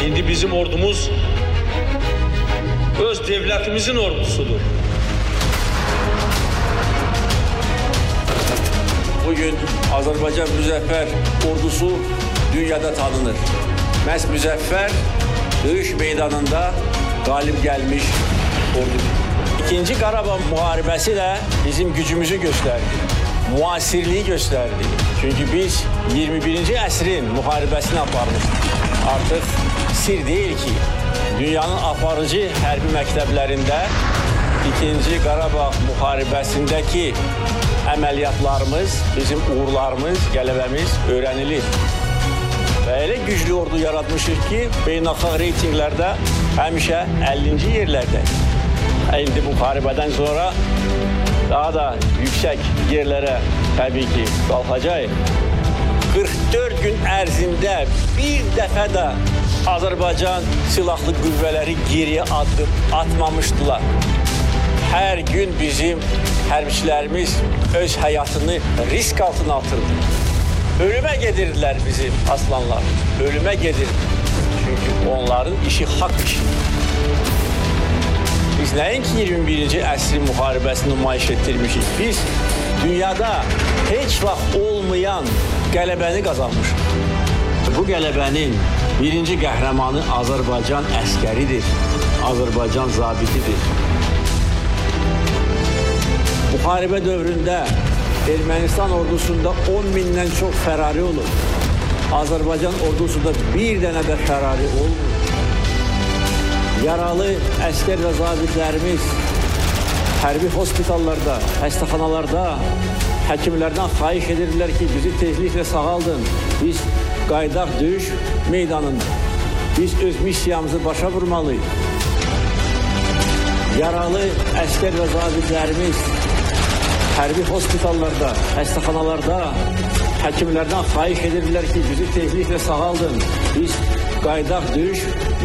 İndi bizim ordumuz öz devletimizin ordusudur. Bugün Azərbaycan Müzəffər ordusu dünyada tanınır. Məhz Müzəffər döyüş meydanında qalib gəlmiş ordudur. İkinci Qarabağ müharibəsi də bizim gücümüzü göstərdi. Müasirliği gösterdi. Çünkü biz 21. əsrin müharibəsini aparmışdık. Artıq sir değil ki, dünyanın aparıcı hərbi məktəblərində 2. Qarabağ müharibəsindəki əməliyyatlarımız, bizim uğurlarımız, qələbəmiz öyrənilir. Və elə güclü ordu yaratmışıq ki, beynəlxalq reytinglərdə həmişə 50-ci yerlərdəyik. İndi bu müharibədən sonra daha da yüksək yerlərə təbii ki qalxacaq. 44 gün ərzində bir dəfə də Azərbaycan silahlı qüvvələri geriyə addım atmamışdılar. Hər gün bizim hərbiçilərimiz öz həyatını risk altına atırdı. Ölümə gedirdilər bizim aslanlar. Ölümə gedirdi. Çünki onların işi haqq işi. Biz nəinki 21. əsrin müharibəsini nümayiş etdirmişik. Biz dünyada heç vaxt olmayan qələbəni qazanmışıq. Bu qələbənin birinci qəhrəmanı Azərbaycan əskəridir, Azərbaycan zabitidir. Müharibə dövründə Ermənistan ordusunda 10 mindən çox fərari olur. Azərbaycan ordusunda bir dənə də fərari olmur. Yaralı əskər və zabitlərimiz hərbi hospitallarda, xəstəxanalarda həkimlərdən xahiş edirlər ki, bizi tezliklə sağaldın. Biz qaydaq döyüş meydanında. Biz öz missiyamızı başa vurmalıyıq. Yaralı əskər və zabitlərimiz hərbi hospitallarda, xəstəxanalarda həkimlərdən xahiş edirlər ki, bizi tezliklə sağaldın. Biz qaydaq döyüş